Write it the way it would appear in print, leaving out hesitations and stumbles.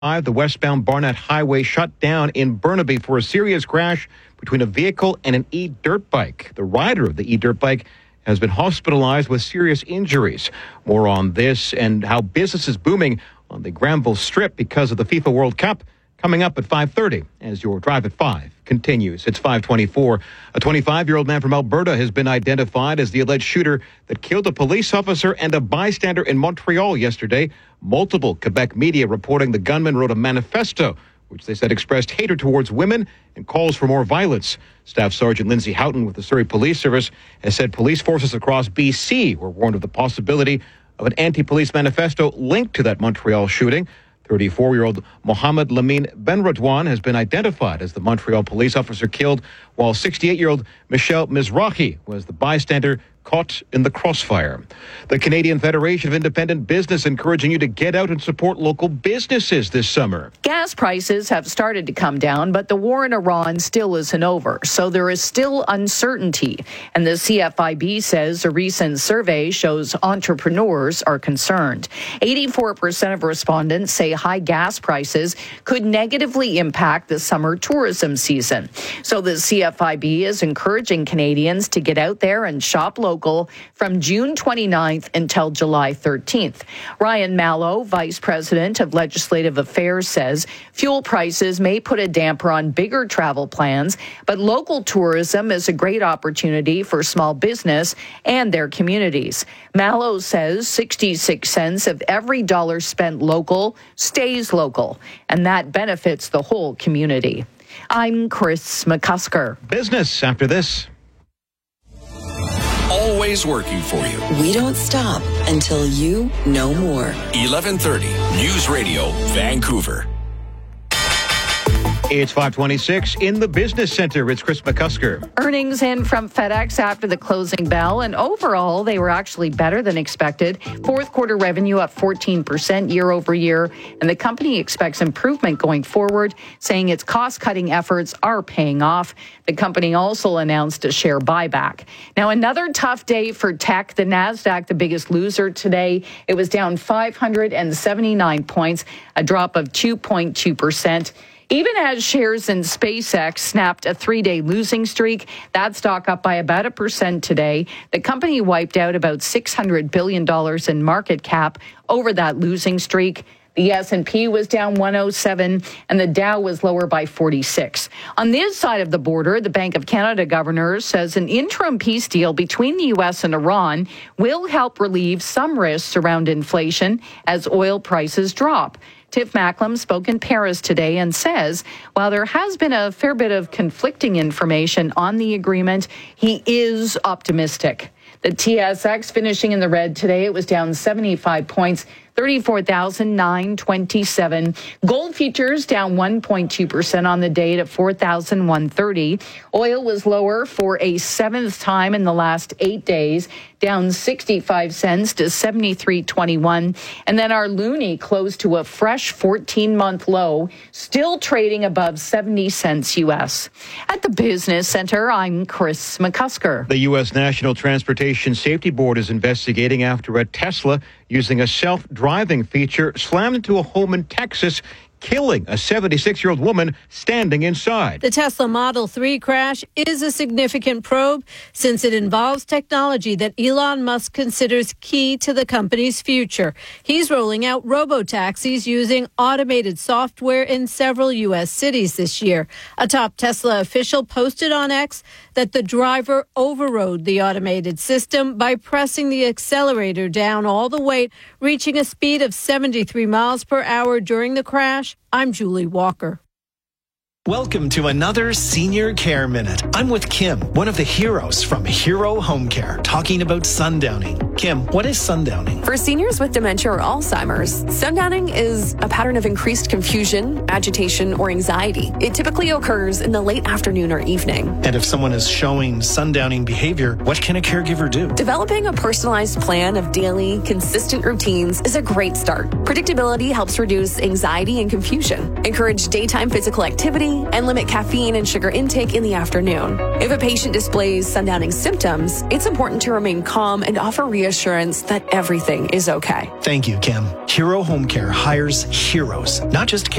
The westbound Barnett Highway shut down in Burnaby for a serious crash between a vehicle and an e-dirt bike. The rider of the e-dirt bike has been hospitalized with serious injuries. More on this and how business is booming on the Granville Strip because of the FIFA World Cup coming up at 5:30 as your Drive at 5 continues. It's 5:24. A 25-year-old man from Alberta has been identified as the alleged shooter that killed a police officer and a bystander in Montreal yesterday. Multiple Quebec media reporting the gunman wrote a manifesto which they said expressed hatred towards women and calls for more violence. Staff Sergeant Lindsay Houghton with the Surrey Police Service has said police forces across BC were warned of the possibility of an anti-police manifesto linked to that Montreal shooting. 34-year-old Mohamed Lamine Benradwan has been identified as the Montreal police officer killed, while 68-year-old Michelle Mizrahi was the bystander caught in the crossfire. The Canadian Federation of Independent Business encouraging you to get out and support local businesses this summer. Gas prices have started to come down, but the war in Iran still isn't over, so there is still uncertainty. And the CFIB says a recent survey shows entrepreneurs are concerned. 84% of respondents say high gas prices could negatively impact the summer tourism season. So the CFIB is encouraging Canadians to get out there and shop local from June 29th until July 13th. Ryan Mallow, Vice President of Legislative Affairs, says fuel prices may put a damper on bigger travel plans, but local tourism is a great opportunity for small business and their communities. Mallow says 66 cents of every dollar spent local stays local, and that benefits the whole community. I'm Chris McCusker. Business after this. Always working for you. We don't stop until you know more. 1130 News Radio, Vancouver. It's 5:26 in the Business Center. It's Chris McCusker. Earnings in from FedEx after the closing bell, and overall, they were actually better than expected. Fourth quarter revenue up 14% year over year, and the company expects improvement going forward, saying its cost-cutting efforts are paying off. The company also announced a share buyback. Now, another tough day for tech. The NASDAQ, the biggest loser today, it was down 579 points, a drop of 2.2%. Even as shares in SpaceX snapped a three-day losing streak, that stock up by about 1% today. The company wiped out about $600 billion in market cap over that losing streak. The S&P was down 107, and the Dow was lower by 46. On this side of the border, the Bank of Canada governor says an interim peace deal between the U.S. and Iran will help relieve some risks around inflation as oil prices drop. Tiff Macklem spoke in Paris today and says, while there has been a fair bit of conflicting information on the agreement, he is optimistic. The TSX finishing in the red today. It was down 75 points, 34,927. Gold futures down 1.2% on the day at 4,130. Oil was lower for a seventh time in the last 8 days, down 65 cents to 73.21. And then our loonie closed to a fresh 14-month low, still trading above 70 cents U.S. At the Business Center, I'm Chris McCusker. The U.S. National Transportation Safety Board is investigating after a Tesla using a self-driving feature slammed into a home in Texas, killing a 76-year-old woman standing inside. The Tesla Model 3 crash is a significant probe since it involves technology that Elon Musk considers key to the company's future. He's rolling out robo-taxis using automated software in several U.S. cities this year. A top Tesla official posted on X that the driver overrode the automated system by pressing the accelerator down all the way, reaching a speed of 73 miles per hour during the crash. I'm Julie Walker. Welcome to another Senior Care Minute. I'm with Kim, one of the heroes from Hero Home Care, talking about sundowning. Kim, what is sundowning? For seniors with dementia or Alzheimer's, sundowning is a pattern of increased confusion, agitation, or anxiety. It typically occurs in the late afternoon or evening. And if someone is showing sundowning behavior, what can a caregiver do? Developing a personalized plan of daily, consistent routines is a great start. Predictability helps reduce anxiety and confusion. Encourage daytime physical activity early and limit caffeine and sugar intake in the afternoon. If a patient displays sundowning symptoms, it's important to remain calm and offer reassurance that everything is okay. Thank you, Kim. Hero Home Care hires heroes, not just